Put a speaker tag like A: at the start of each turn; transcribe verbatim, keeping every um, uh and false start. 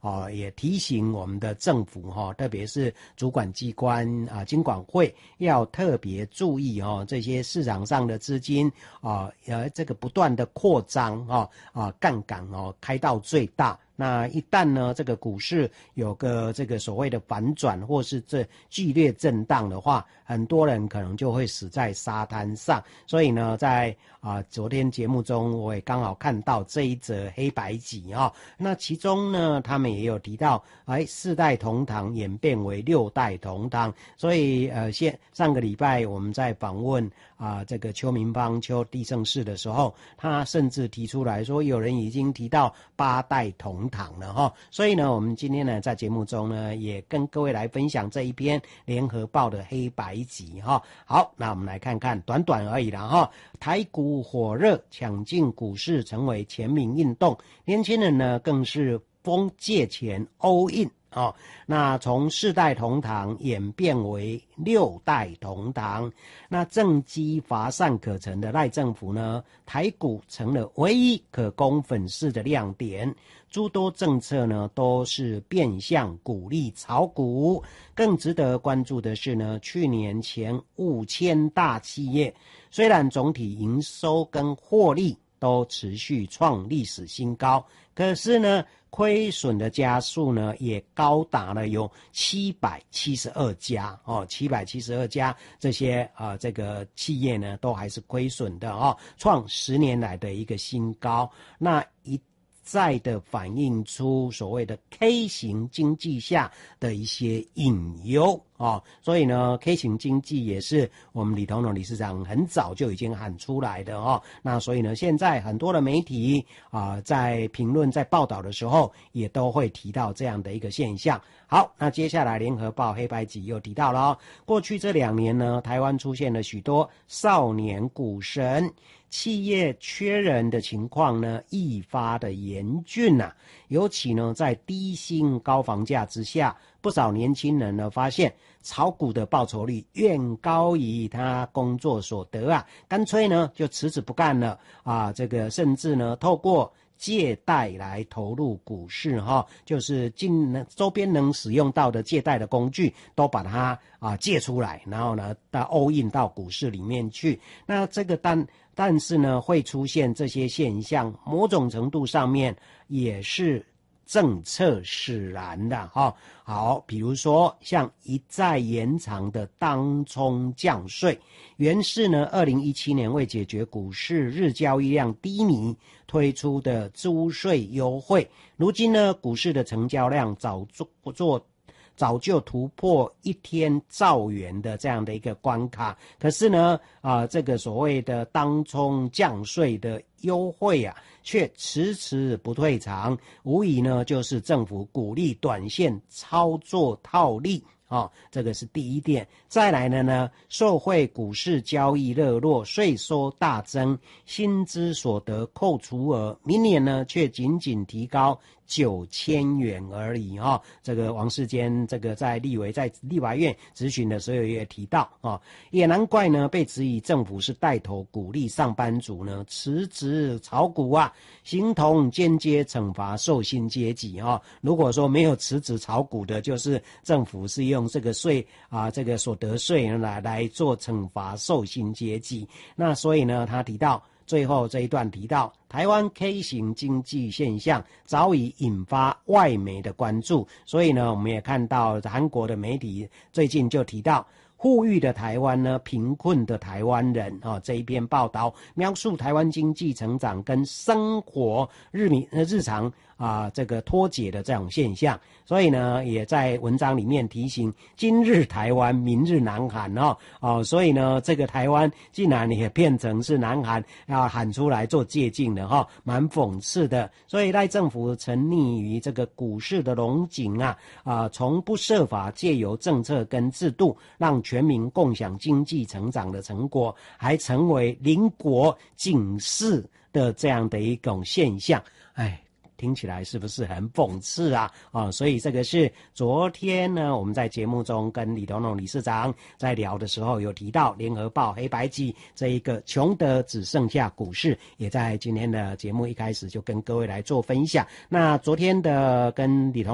A: 哦，也提醒我们的政府哈、哦，特别是主管机关啊，金管会要特别注意哦，这些市场上的资金啊，呃，这个不断的扩张啊啊，杠杆哦开到最大。那一旦呢，这个股市有个这个所谓的反转，或是这剧烈震荡的话，很多人可能就会死在沙滩上。所以呢，在啊、呃、昨天节目中，我也刚好看到这一则黑白集啊、哦。那其中呢，他们也有提到，哎，四代同堂演变为六代同堂。所以呃，现上个礼拜我们在访问啊、呃、这个邱明芳邱地政士的时候，他甚至提出来说，有人已经提到八代同堂了哈，所以呢，我们今天呢在节目中呢也跟各位来分享这一篇联合报的黑白集哈。好，那我们来看看，短短而已啦哈。台股火热，抢进股市成为全民运动，年轻人呢更是疯借钱 all in。哦，那从四代同堂演变为六代同堂，那政绩乏善可陈的赖政府呢，台股成了唯一可供粉饰的亮点。诸多政策呢都是变相鼓励炒股。更值得关注的是呢，去年前五千大企业虽然总体营收跟获利都持续创历史新高，可是呢亏损的家数呢也高达了有七百七十二家哦，七百七十二家这些啊、呃、这个企业呢都还是亏损的哦，创十年来的一个新高。那一再的反映出所谓的 K 型经济下的一些隐忧哦，所以呢 K 型经济也是我们李同荣理事长很早就已经喊出来的哦。那所以呢，现在很多的媒体啊、呃、在评论在报道的时候也都会提到这样的一个现象。好，那接下来联合报黑白集又提到了哦，过去这两年呢，台湾出现了许多少年股神，企业缺人的情况呢愈发的严峻啊，尤其呢在低薪高房价之下，不少年轻人呢发现炒股的报酬率远高于他工作所得啊，干脆呢就辞职不干了啊，这个甚至呢透过借贷来投入股市哈、哦，就是近周边能使用到的借贷的工具都把它啊借出来，然后呢到 all in 到股市里面去。那这个但但是呢会出现这些现象，某种程度上面也是政策使然的哈、哦。好，比如说像一再延长的当冲降税，原是呢二零一七年为解决股市日交易量低迷推出的租税优惠，如今呢股市的成交量早做做早就突破一天兆元的这样的一个关卡，可是呢啊、呃、这个所谓的当冲降税的优惠啊却迟迟不退场，无疑呢就是政府鼓励短线操作套利哦，这个是第一点。再来呢呢，受惠股市交易热络，税收大增，薪资所得扣除额明年呢却仅仅提高九千元而已哈、哦。这个王世坚这个在立委在立法院质询的时候也提到啊、哦，也难怪呢被质疑政府是带头鼓励上班族呢辞职炒股啊，形同间接惩罚受薪阶级哈、哦。如果说没有辞职炒股的，就是政府是用这个税啊这个所得税来来做惩罚受薪阶级。那所以呢，他提到。最后这一段提到，台湾 K 型经济现象早已引发外媒的关注，所以呢，我们也看到韩国的媒体最近就提到，富裕的台湾呢，贫困的台湾人啊、哦，这一篇报道描述台湾经济成长跟生活日民日常啊这个脱节的这种现象，所以呢，也在文章里面提醒，今日台湾，明日南韩哦哦，所以呢，这个台湾竟然也变成是南韩要喊出来做借鉴的哈、哦，蛮讽刺的。所以赖政府沉溺于这个股市的龙井啊啊，从不设法借由政策跟制度让全民共享经济成长的成果，还成为邻国警示的这样的一种现象，哎。听起来是不是很讽刺啊？啊，所以这个是昨天呢，我们在节目中跟李同荣理事长在聊的时候有提到联合报黑白集这一个穷得只剩下股市，也在今天的节目一开始就跟各位来做分享。那昨天的跟李同